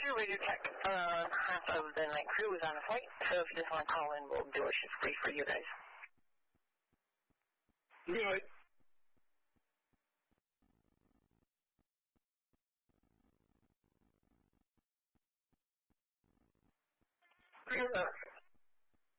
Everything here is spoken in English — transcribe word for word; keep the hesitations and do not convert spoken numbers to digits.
your radio tech. Uh, half of the night crew is on a flight, so if you just want to call in, we'll do a shift brief for you guys. Good. Good.